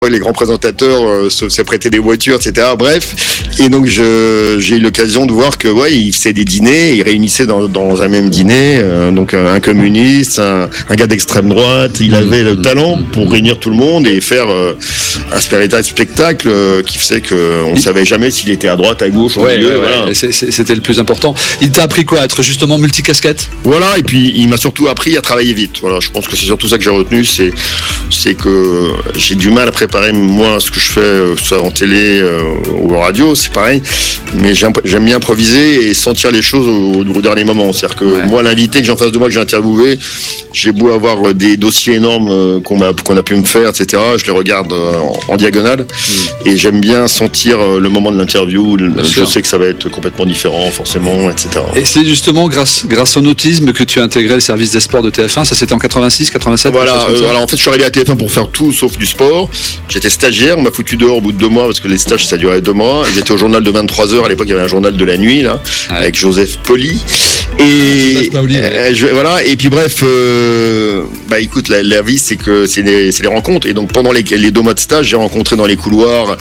les grands présentateurs se prêtaient des voitures, etc. Bref, et donc j'ai eu l'occasion de voir que il faisait des dîners, il réunissait dans un même dîner donc un communiste, un gars d'extrême droite. Il avait le talent pour réunir tout le monde et faire un véritable spectacle qui faisait que on savait jamais s'il était à droite, à gauche, au milieu. Voilà. C'était le plus important. Il t'a appris quoi, à être justement multicasquette? Voilà, et puis il m'a surtout appris à travailler vite. Voilà, je pense que c'est surtout ça que j'ai retenu, c'est que j'ai du mal à préparer moi ce que je fais, que ce soit en télé ou en radio, c'est pareil, mais j'aime bien improviser et sentir les choses au dernier moment. C'est-à-dire que moi, l'invité que j'ai en face de moi, que j'ai interviewé, j'ai beau avoir des dossiers énormes qu'on a pu me faire, etc. Je les regarde en diagonale et j'aime bien sentir le moment de l'interview. Je sais que ça va être complètement différent, forcément, etc. Et c'est justement grâce au nautisme que tu as intégré le service des sports de TF1. Ça, c'était en 86, 87. Voilà. En fait, je suis arrivé à TF1 pour faire tout sauf du sport. J'étais stagiaire, on m'a foutu dehors au bout de 2 mois parce que les stages ça durait 2 mois. J'étais au journal de 23h, à l'époque il y avait un journal de la nuit là, avec Joseph Poli. Et voilà. Et puis bref, écoute, la vie c'est les rencontres. Et donc pendant les 2 mois de stage, j'ai rencontré dans les couloirs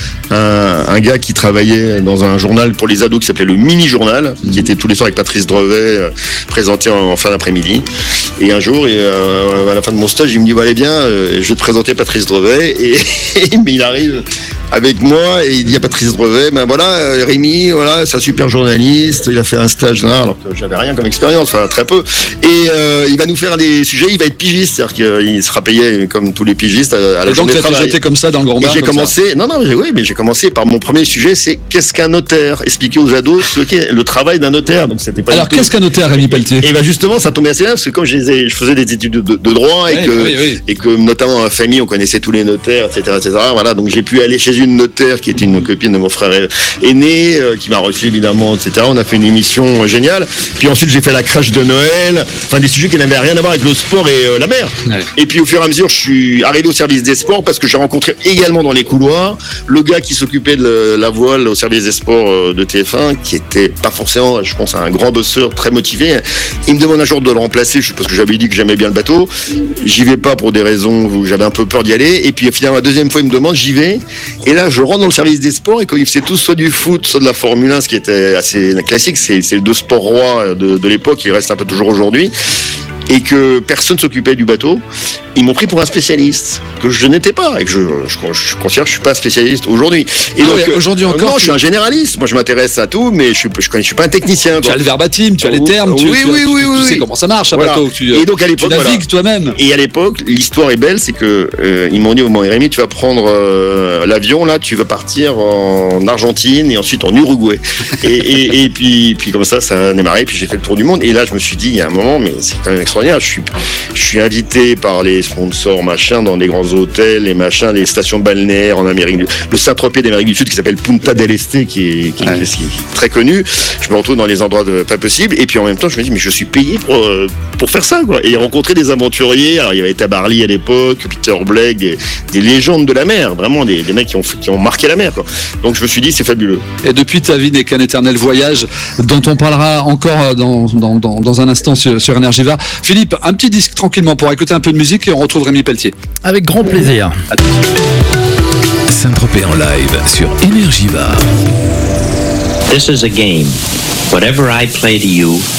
un gars qui travaillait dans un journal pour les ados qui s'appelait le Mini Journal, qui était tous les soirs avec Patrice Drevet, présenté en fin d'après-midi. Et un jour, à la fin de mon stage, il me dit allez bien, je vais te présenter Patrice Drevet. Mais il arrive avec moi et il dit à Patrice Drevet, Rémi, c'est un super journaliste, il a fait un stage là, alors que j'avais rien comme expérience, très peu, et il va nous faire des sujets, il va être pigiste, c'est-à-dire qu'il sera payé comme tous les pigistes à la journée de travail. Donc tu as été comme ça dans le grand bar. J'ai commencé, j'ai commencé par mon premier sujet, c'est qu'est-ce qu'un notaire, expliquer aux ados ce qu'est le travail d'un notaire. Donc c'était pas. Alors qu'est-ce qu'un notaire, Rémi Pelletier? Et justement, ça tombait assez bien parce que comme je faisais des études de droit et que notamment dans la famille on connaissait tous les notaires, etc. Voilà, donc j'ai pu aller chez une notaire qui était une copine de mon frère aîné, qui m'a reçu évidemment, etc. On a fait une émission géniale. Puis ensuite j'ai fait la crèche de Noël, des sujets qui n'avaient rien à voir avec le sport et la mer. Et puis au fur et à mesure, je suis arrivé au service des sports parce que j'ai rencontré également dans les couloirs le gars qui s'occupait de la voile au service des sports de TF1, qui était pas forcément, je pense, un grand bosseur très motivé. Il me demande un jour de le remplacer parce que j'avais dit que j'aimais bien le bateau. J'y vais pas pour des raisons où j'avais un peu peur d'y aller. Et puis finalement la deuxième fois il me demande, j'y vais. Et là je rentre dans le service des sports et comme il faisait tout soit du foot, soit de la Formule 1, ce qui était assez classique, c'est les 2 sports rois de l'époque, qui restent un peu toujours aujourd'hui. Et que personne s'occupait du bateau, ils m'ont pris pour un spécialiste que je n'étais pas et que je considère que je suis pas spécialiste aujourd'hui. Et donc aujourd'hui encore, non, je suis un généraliste. Moi, je m'intéresse à tout, mais je suis pas un technicien. Tu as le verbatim, tu as les termes, tu sais comment ça marche un bateau. Et donc à l'époque, tu navigues toi-même. Et à l'époque, l'histoire est belle, c'est que ils m'ont dit au moment Rémi, tu vas prendre l'avion là, tu vas partir en Argentine et ensuite en Uruguay. et puis comme ça a démarré. Puis j'ai fait le tour du monde. Et là, je me suis dit, il y a un moment, mais c'est quand même extraordinaire. Je suis invité par les sponsors dans des grands hôtels et les stations balnéaires en Amérique, le Saint-Tropez d'Amérique du Sud qui s'appelle Punta del Este qui est très connu. Je me retrouve dans les endroits pas possibles et puis en même temps je me dis mais je suis payé pour faire ça quoi. Et rencontrer des aventuriers. Alors il y avait Tabarly à l'époque, Peter Blake, des légendes de la mer, vraiment des mecs qui ont marqué la mer quoi. Donc je me suis dit c'est fabuleux. Et depuis ta vie n'est qu'un éternel voyage dont on parlera encore dans un instant sur Énergiva. Philippe, un petit disque tranquillement pour écouter un peu de musique et on retrouve Rémi Pelletier. Avec grand plaisir. Saint-Tropez en live sur Énergiva. This is a game. Whatever I play to you,